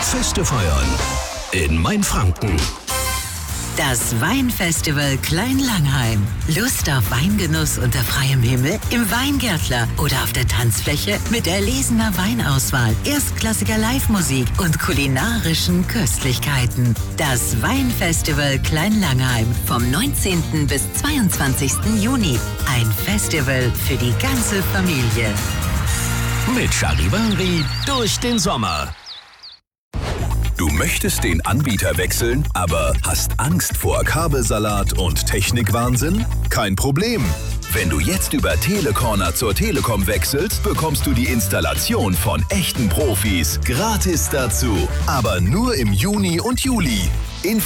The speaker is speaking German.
Feste feiern in Mainfranken. Das Weinfestival Klein-Langheim. Lust auf Weingenuss unter freiem Himmel? Im Weingärtler oder auf der Tanzfläche mit erlesener Weinauswahl, erstklassiger Live-Musik und kulinarischen Köstlichkeiten. Das Weinfestival Klein-Langheim vom 19. bis 22. Juni. Ein Festival für die ganze Familie. Mit Charivari durch den Sommer. Du möchtest den Anbieter wechseln, aber hast Angst vor Kabelsalat und Technikwahnsinn? Kein Problem. Wenn du jetzt über Telecorner zur Telekom wechselst, bekommst du die Installation von echten Profis gratis dazu. Aber nur im Juni und Juli.